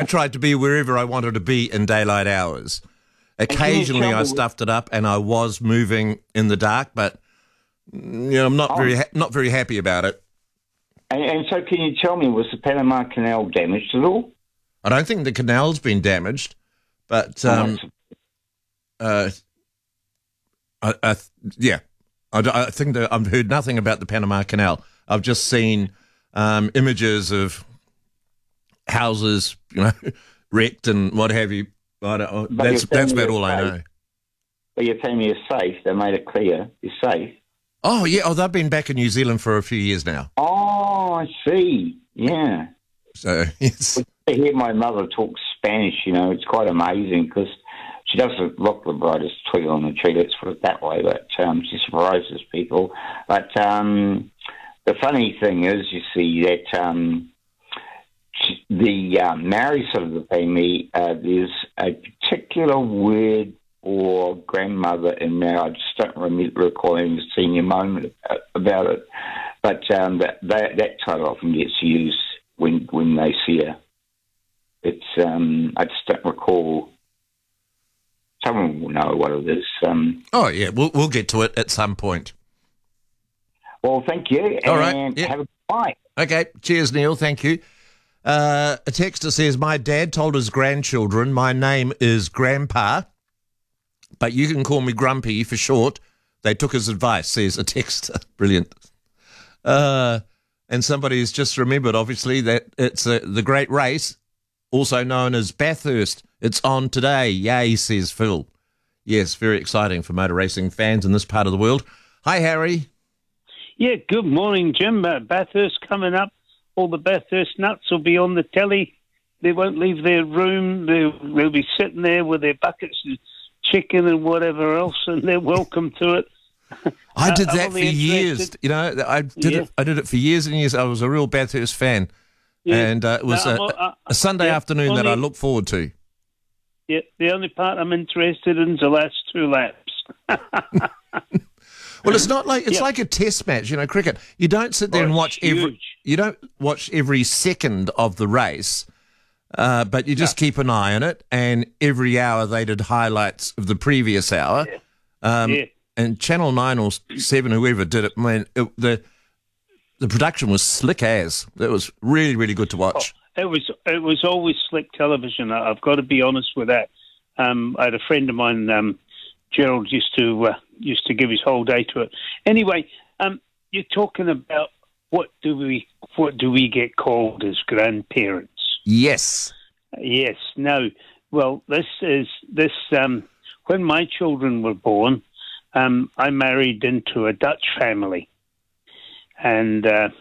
tried to be wherever I wanted to be in daylight hours. Occasionally I stuffed it up and I was moving in the dark, but I'm not very happy about it. And so can you tell me, was the Panama Canal damaged at all? I don't think the canal's been damaged, but I think that I've heard nothing about the Panama Canal. I've just seen images of houses, wrecked and what have you. That's about all I know. But you're telling me you're safe. They made it clear you're safe. Oh, yeah. Oh, they've been back in New Zealand for a few years now. Oh, I see. Yeah. So, yes. I hear my mother talk Spanish, it's quite amazing because she doesn't look the brightest twig on the tree, let's put it that way, but she surprises people. But the funny thing is, you see, that the Maori side of the family, there's a particular word or grandmother in there. I just don't recall having a senior moment about it. But that title often gets used when they see her. It's I just don't recall. Someone will know what it is. Oh yeah, we'll get to it at some point. Well, thank you. All right, and have a good night. Okay, cheers, Neil. Thank you. A texter says, my dad told his grandchildren, my name is Grandpa, but you can call me Grumpy for short. They took his advice, says a texter. Brilliant. And somebody has just remembered, obviously, that it's the great race, also known as Bathurst. It's on today. Yay, says Phil. Yes, very exciting for motor racing fans in this part of the world. Hi, Harry. Yeah, good morning, Jim. Bathurst coming up. All the Bathurst nuts will be on the telly. They won't leave their room. They'll be sitting there with their buckets of chicken and whatever else, and they're welcome to it. I did that for years. I did it for years and years. I was a real Bathurst fan. Yeah. And it was a Sunday afternoon that I look forward to. Yeah, the only part I'm interested in is the last 2 laps. Well, it's not like like a test match, cricket. You don't sit there and watch every second of the race, but you just keep an eye on it. And every hour they did highlights of the previous hour. And Channel 9 or 7, whoever did it, the production was slick as. It was really, really good to watch. Oh, it was always slick television. I've got to be honest with that. I had a friend of mine, Gerald, used to give his whole day to it. Anyway, you're talking about what do we get called as grandparents? Yes. Yes. No. Well, this when my children were born, I married into a Dutch family, and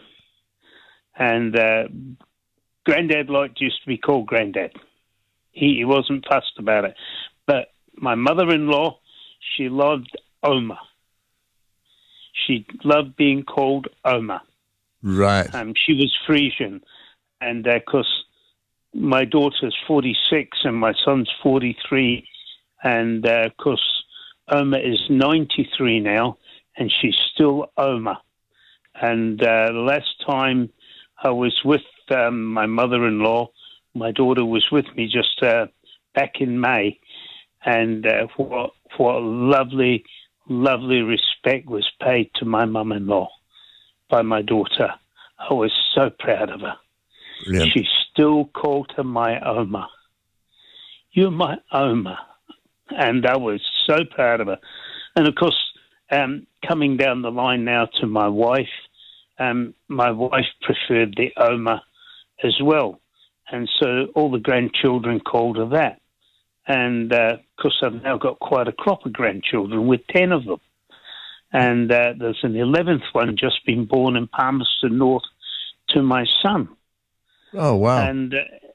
Granddad used to be called Granddad. He wasn't fussed about it, but my mother-in-law, she loved Oma. She loved being called Oma. Right. She was Frisian, and of course, my daughter's 46 and my son's 43, and of course, Oma is 93 now, and she's still Oma. And the last time I was with my mother-in-law, my daughter was with me just back in May, and what lovely, lovely respect was paid to my mum-in-law by my daughter. I was so proud of her. Brilliant. She still called her my Oma. You're my Oma. And I was so proud of her. And, of course, coming down the line now to my wife preferred the Oma as well. And so all the grandchildren called her that. And, of course, I've now got quite a crop of grandchildren with 10 of them. And there's an 11th one just been born in Palmerston North to my son. Oh, wow. And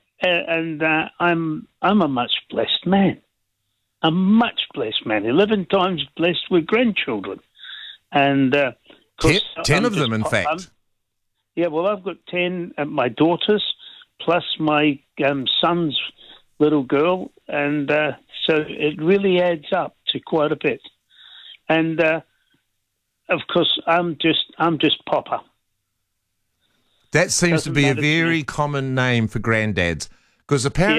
I'm a much blessed man. A much blessed man. 11 times blessed with grandchildren. And 10 of them, in fact. Well, I've got 10 at my daughters, plus my son's little girl, and so it really adds up to quite a bit. And of course, I'm just Papa. That seems to be a very common name for granddads, because apparently